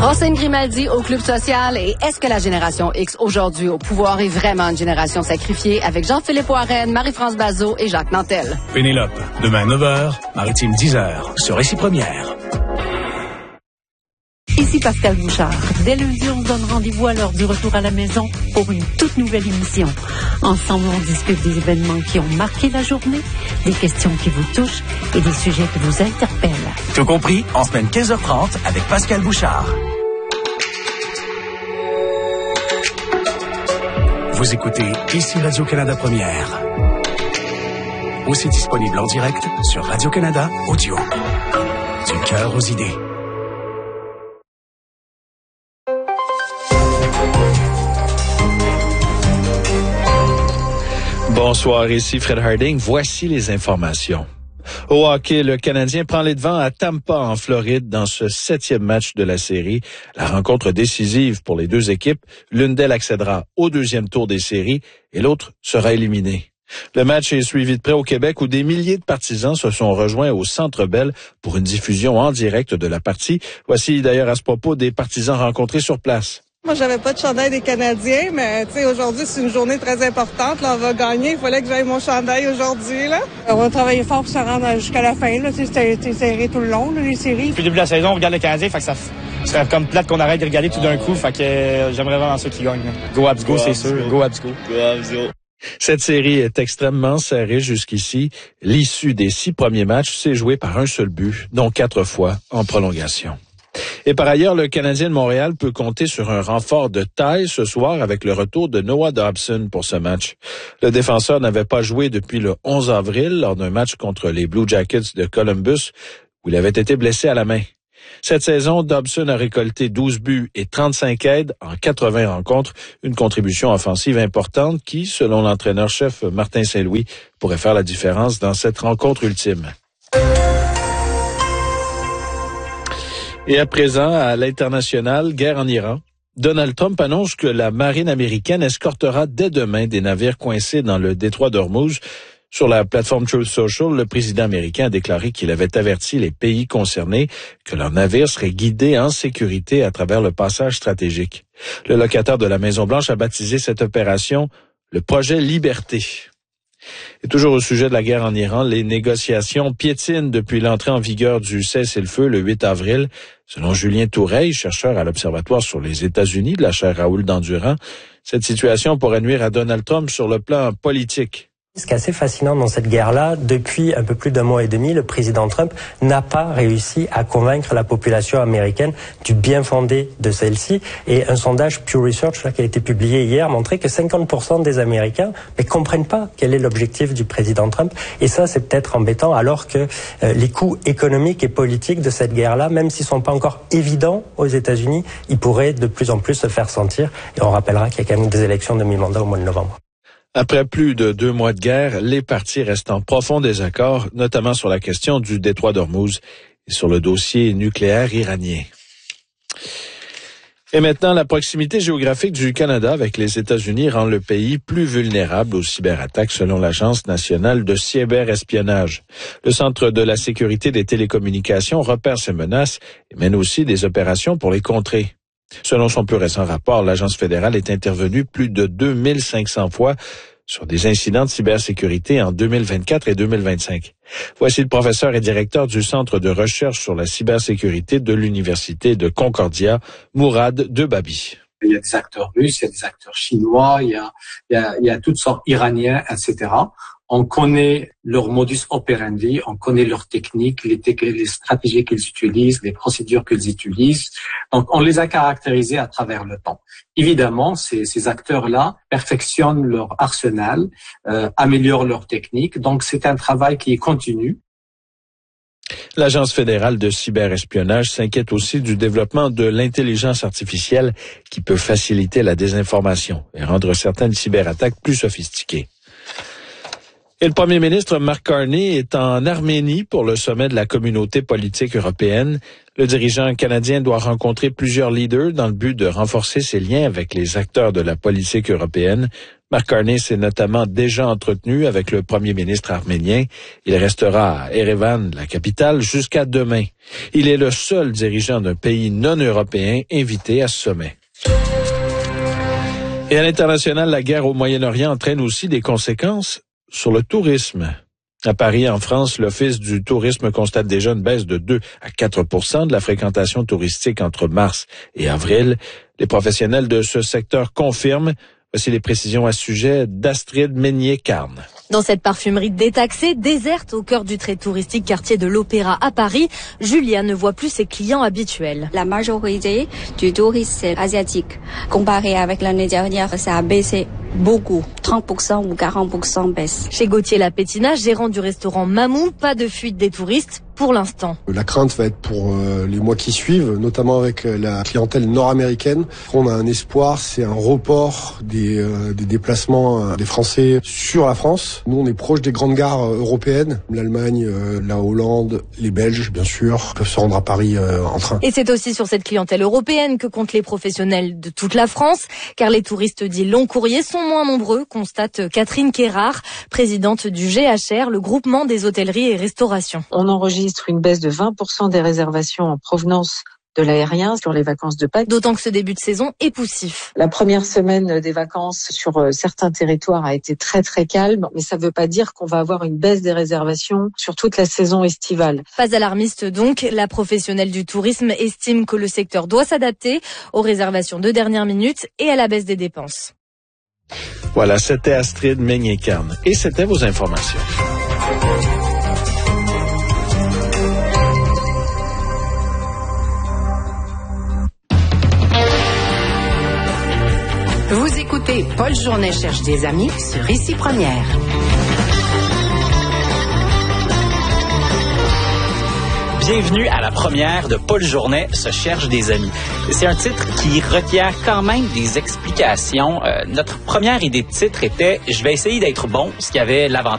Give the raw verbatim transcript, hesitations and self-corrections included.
Roselyne Grimaldi au Club social et est-ce que la génération X aujourd'hui au pouvoir est vraiment une génération sacrifiée avec Jean-Philippe Warren, Marie-France Bazot et Jacques Nantel. Pénélope, demain neuf heures, Maritime dix heures, sur Récit Première. Ici Pascal Bouchard. Dès lundi, on se donne rendez-vous à l'heure du retour à la maison pour une toute nouvelle émission. Ensemble, on discute des événements qui ont marqué la journée, des questions qui vous touchent et des sujets qui vous interpellent. Tout compris, en semaine quinze heures trente avec Pascal Bouchard. Vous écoutez ici Radio-Canada Première. Aussi disponible en direct sur Radio-Canada Audio. Du cœur aux idées. Bonsoir, ici Fred Harding. Voici les informations. Au hockey, le Canadien prend les devants à Tampa, en Floride, dans ce septième match de la série. La rencontre décisive pour les deux équipes. L'une d'elles accédera au deuxième tour des séries et l'autre sera éliminée. Le match est suivi de près au Québec où des milliers de partisans se sont rejoints au Centre Bell pour une diffusion en direct de la partie. Voici d'ailleurs à ce propos des partisans rencontrés sur place. Moi, j'avais pas de chandail des Canadiens, mais tu sais, aujourd'hui, c'est une journée très importante. Là, on va gagner. Il fallait que j'aille mon chandail aujourd'hui, là. On va travailler fort pour se rendre jusqu'à la fin, là. Tu sais, c'était, c'était serré tout le long, là, les séries. Depuis le début de la saison, on regarde le Canadien, fait que ça serait comme plate qu'on arrête de regarder tout d'un coup. Fait que euh, j'aimerais vraiment ça qui gagne. Go Habs go, c'est sûr. Go Habs go. Go Habs go. Cette série est extrêmement serrée jusqu'ici. L'issue des six premiers matchs s'est jouée par un seul but, dont quatre fois en prolongation. Et par ailleurs, le Canadien de Montréal peut compter sur un renfort de taille ce soir avec le retour de Noah Dobson pour ce match. Le défenseur n'avait pas joué depuis le onze avril lors d'un match contre les Blue Jackets de Columbus où il avait été blessé à la main. Cette saison, Dobson a récolté douze buts et trente-cinq aides en quatre-vingts rencontres, une contribution offensive importante qui, selon l'entraîneur-chef Martin Saint-Louis, pourrait faire la différence dans cette rencontre ultime. Et à présent, à l'international, guerre en Iran. Donald Trump annonce que la marine américaine escortera dès demain des navires coincés dans le détroit d'Ormuz. Sur la plateforme Truth Social, le président américain a déclaré qu'il avait averti les pays concernés que leurs navires seraient guidés en sécurité à travers le passage stratégique. Le locataire de la Maison-Blanche a baptisé cette opération le projet Liberté. Et toujours au sujet de la guerre en Iran, les négociations piétinent depuis l'entrée en vigueur du cessez-le-feu le huit avril. Selon Julien Toureille, chercheur à l'Observatoire sur les États-Unis de la chaire Raoul Dandurand, cette situation pourrait nuire à Donald Trump sur le plan politique. Ce qui est assez fascinant dans cette guerre-là, depuis un peu plus d'un mois et demi, le président Trump n'a pas réussi à convaincre la population américaine du bien fondé de celle-ci. Et un sondage Pew Research là, qui a été publié hier montrait que cinquante pour cent des Américains ne comprennent pas quel est l'objectif du président Trump. Et ça, c'est peut-être embêtant alors que euh, les coûts économiques et politiques de cette guerre-là, même s'ils ne sont pas encore évidents aux États-Unis, ils pourraient de plus en plus se faire sentir. Et on rappellera qu'il y a quand même des élections de mi-mandat au mois de novembre. Après plus de deux mois de guerre, les partis restent en profond désaccord, notamment sur la question du détroit d'Ormuz et sur le dossier nucléaire iranien. Et maintenant, la proximité géographique du Canada avec les États-Unis rend le pays plus vulnérable aux cyberattaques selon l'Agence nationale de cyberespionnage. Le Centre de la sécurité des télécommunications repère ces menaces et mène aussi des opérations pour les contrer. Selon son plus récent rapport, l'Agence fédérale est intervenue plus de deux mille cinq cents fois sur des incidents de cybersécurité en deux mille vingt-quatre et deux mille vingt-cinq. Voici le professeur et directeur du Centre de recherche sur la cybersécurité de l'Université de Concordia, Mourad Debabi. Il y a des acteurs russes, il y a des acteurs chinois, il y a, il y a, il y a toutes sortes iraniens, et cetera. On connaît leur modus operandi, on connaît leurs techniques, les, te- les stratégies qu'ils utilisent, les procédures qu'ils utilisent. Donc, on les a caractérisés à travers le temps. Évidemment, ces, ces acteurs-là perfectionnent leur arsenal, euh, améliorent leurs techniques. Donc, c'est un travail qui est continu. L'Agence fédérale de cyberespionnage s'inquiète aussi du développement de l'intelligence artificielle qui peut faciliter la désinformation et rendre certaines cyberattaques plus sophistiquées. Et le premier ministre Mark Carney est en Arménie pour le sommet de la communauté politique européenne. Le dirigeant canadien doit rencontrer plusieurs leaders dans le but de renforcer ses liens avec les acteurs de la politique européenne. Mark Carney s'est notamment déjà entretenu avec le premier ministre arménien. Il restera à Erevan, la capitale, jusqu'à demain. Il est le seul dirigeant d'un pays non européen invité à ce sommet. Et à l'international, la guerre au Moyen-Orient entraîne aussi des conséquences sur le tourisme. À Paris, en France, l'Office du tourisme constate déjà une baisse de deux à quatre pour cent de la fréquentation touristique entre mars et avril. Les professionnels de ce secteur confirment. Voici les précisions à ce sujet d'Astrid Meignier-Carne. Dans cette parfumerie détaxée, déserte au cœur du très touristique quartier de l'Opéra à Paris, Julia ne voit plus ses clients habituels. La majorité du tourisme c'est asiatique. Comparé avec l'année dernière, ça a baissé beaucoup. trente pour cent ou quarante pour cent baisse. Chez Gauthier Lapétina, gérant du restaurant Mamou, pas de fuite des touristes pour l'instant. La crainte va être pour euh, les mois qui suivent, notamment avec euh, la clientèle nord-américaine. On a un espoir, c'est un report des, euh, des déplacements euh, des Français sur la France. Nous, on est proche des grandes gares euh, européennes. L'Allemagne, euh, la Hollande, les Belges, bien sûr, peuvent se rendre à Paris euh, en train. Et c'est aussi sur cette clientèle européenne que comptent les professionnels de toute la France, car les touristes dits long courrier sont moins nombreux, constate Catherine Kérard, présidente du G H R, le groupement des hôtelleries et restaurations. On enregistre une baisse de vingt pour cent des réservations en provenance de l'aérien sur les vacances de Pâques. D'autant que ce début de saison est poussif. La première semaine des vacances sur certains territoires a été très très calme, mais ça ne veut pas dire qu'on va avoir une baisse des réservations sur toute la saison estivale. Pas alarmiste donc, la professionnelle du tourisme estime que le secteur doit s'adapter aux réservations de dernière minute et à la baisse des dépenses. Voilà, c'était Astrid Meignier-Carne. Et c'était vos informations. Vous écoutez Paul Journet cherche des amis sur Ici Première. Bienvenue à la première de Paul Journet se cherche des amis. C'est un titre qui requiert quand même des explications. Euh, notre première idée de titre était « Je vais essayer d'être bon », ce qui avait l'avantage